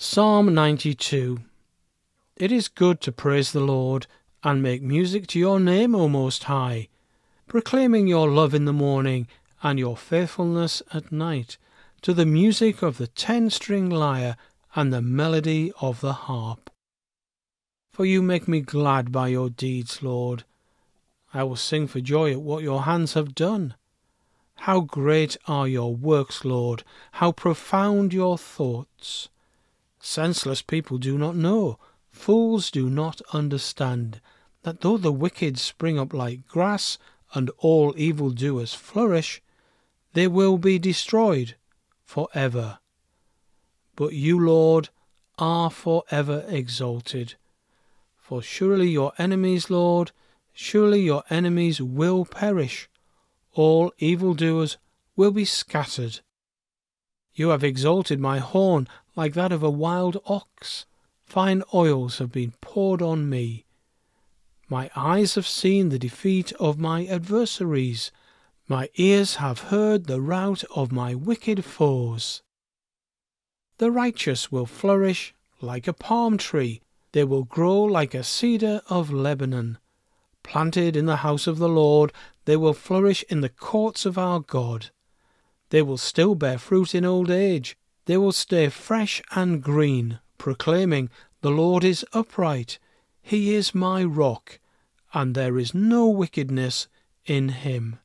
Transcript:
Psalm 92. It is good to praise the Lord, and make music to your name, O Most High, proclaiming your love in the morning, and your faithfulness at night, to the music of the 10-string lyre and the melody of the harp. For you make me glad by your deeds, Lord. I will sing for joy at what your hands have done. How great are your works, Lord! How profound your thoughts! Senseless people do not know, fools do not understand, that though the wicked spring up like grass, and all evildoers flourish, they will be destroyed for ever. But you, Lord, are for ever exalted. For surely your enemies, Lord, surely your enemies will perish. All evildoers will be scattered. You have exalted my horn like that of a wild ox. Fine oils have been poured on me. My eyes have seen the defeat of my adversaries. My ears have heard the rout of my wicked foes. The righteous will flourish like a palm tree. They will grow like a cedar of Lebanon. Planted in the house of the Lord, they will flourish in the courts of our God. They will still bear fruit in old age. They will stay fresh and green, proclaiming, "The Lord is upright. He is my rock, and there is no wickedness in him."